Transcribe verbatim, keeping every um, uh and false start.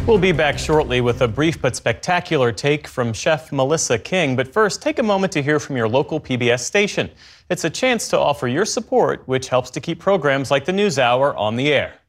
We'll be back shortly with a brief but spectacular take from Chef Melissa King. But first, take a moment to hear from your local P B S station. It's a chance to offer your support, which helps to keep programs like the NewsHour on the air.